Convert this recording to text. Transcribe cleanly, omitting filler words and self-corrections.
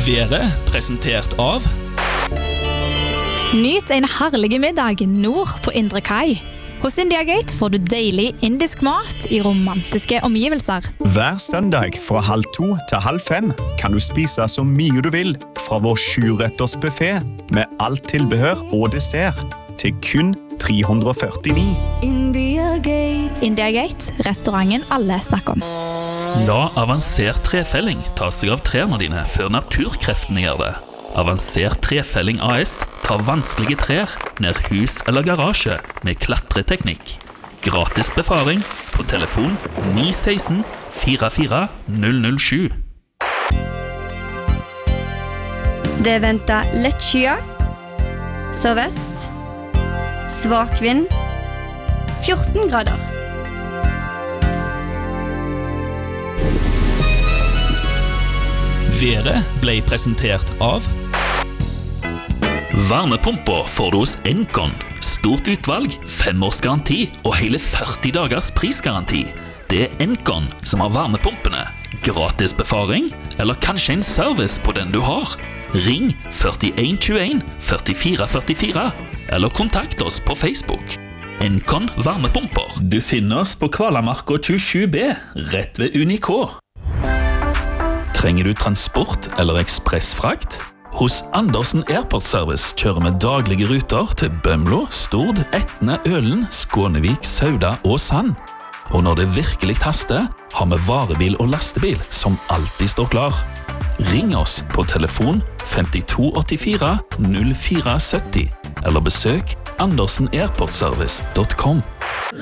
Været presentert av Nyt en herlig middag nord på Indre Kai. Hos India Gate får du deilig indisk mat i romantiske omgivelser. Hver søndag fra 14:30 til 17:30 kan du spise så mye du vil fra vår 7-retters buffet med alt tilbehør og dessert til kun 349. India Gate, restauranten alle snakker om. La avansert trefelling ta seg av trærne dine før naturkreftene gjør det. Avansert trefelling AS tar vanskelige trær ned hus eller garasje med klatreteknikk. Gratis befaring på telefon 916 44 007. Det venter lett skyer, sørvest, svak vind, 14 grader. Været ble presentert av Varmepumper får du hos Encon. Stort utvalg, 5 års garanti og hele 40 dagers prisgaranti. Det er Encon som har varmepumpene. Gratis befaring, eller kanskje en service på den du har. Ring 4121 44 44, eller kontakt oss på Facebook. Encon varmepumper. Du finner oss på Kvalamarka 27B, rett ved Unikå. Trenger du transport eller ekspressfrakt? Hos Andersen Airport Service kjører vi daglige ruter til Bømlo, Stord, Etne, Ølen, Skånevik, Sauda og Sand. Og når det virkelig haster, har vi varebil og lastebil som alltid står klar. Ring oss på telefon 5284 0470 eller besøk andersenairportservice.com.